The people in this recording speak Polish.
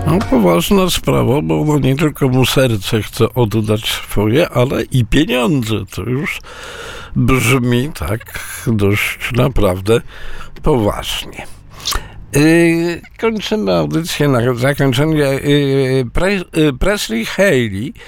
No, poważna sprawa, bo no nie tylko mu serce chce oddać swoje, ale i pieniądze. To już brzmi tak dość naprawdę poważnie. Kończymy audycję na zakończenie. Presley Haley